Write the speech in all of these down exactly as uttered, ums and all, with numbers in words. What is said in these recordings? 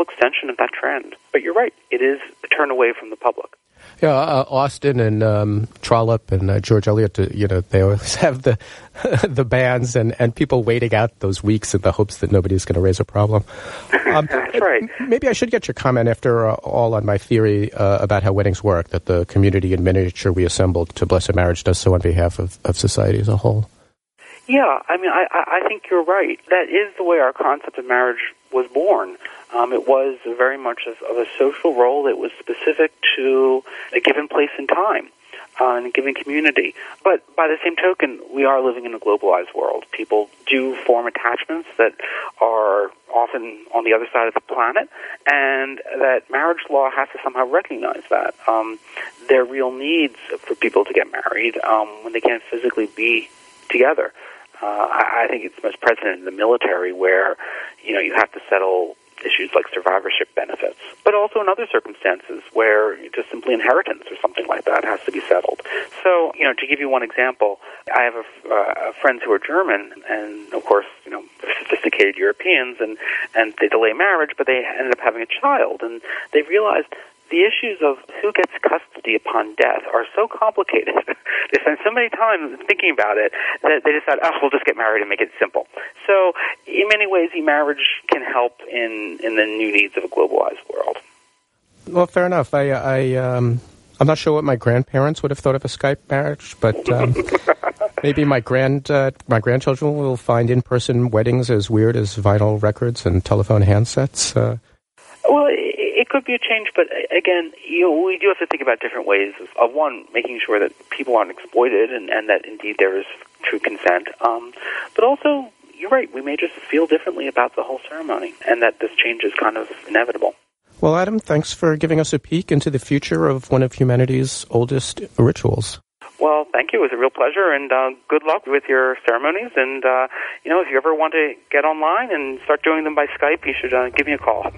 extension of that trend. But you're right, it is a turn away from the public. Yeah, uh, Austin and um, Trollope and uh, George Eliot, uh, you know, they always have the the bands and, and people waiting out those weeks in the hopes that nobody's going to raise a problem. Um, That's right. Maybe I should get your comment after uh, all on my theory uh, about how weddings work, that the community in miniature we assembled to bless a marriage does so on behalf of, of society as a whole. Yeah, I mean, I, I think you're right. That is the way our concept of marriage was born. Um, it was very much of, of a social role that was specific to a given place and time uh, and a given community. But by the same token, we are living in a globalized world. People do form attachments that are often on the other side of the planet, and that marriage law has to somehow recognize that. Um, there are real needs for people to get married um, when they can't physically be together. Uh, I, I think it's most present in the military, where you know you have to settle issues like survivorship benefits, but also in other circumstances where just simply inheritance or something like that has to be settled. So, you know, to give you one example, I have a, uh, friends who are German, and of course, you know, they're sophisticated Europeans, and, and they delay marriage, but they ended up having a child, and they realized the issues of who gets custody upon death are so complicated. They spend so many time thinking about it that they decide, oh, we'll just get married and make it simple. So in many ways, e-marriage can help in, in the new needs of a globalized world. Well, fair enough. I, I, um, I'm not sure what my grandparents would have thought of a Skype marriage, but um, maybe my grand uh, my grandchildren will find in-person weddings as weird as vinyl records and telephone handsets. Uh, well, it could be a change, but again, you know, we do have to think about different ways of, one, making sure that people aren't exploited and, and that indeed there is true consent. Um, but also, you're right, we may just feel differently about the whole ceremony and that this change is kind of inevitable. Well, Adam, thanks for giving us a peek into the future of one of humanity's oldest rituals. Well, thank you. It was a real pleasure, and uh, good luck with your ceremonies. And, uh, you know, if you ever want to get online and start doing them by Skype, you should uh, give me a call.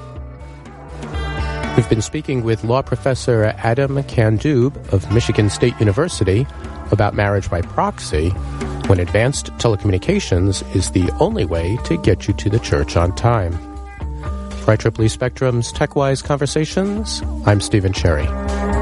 We've been speaking with law professor Adam Kandub of Michigan State University about marriage by proxy, when advanced telecommunications is the only way to get you to the church on time. For I triple E Spectrum's TechWise Conversations, I'm Stephen Cherry.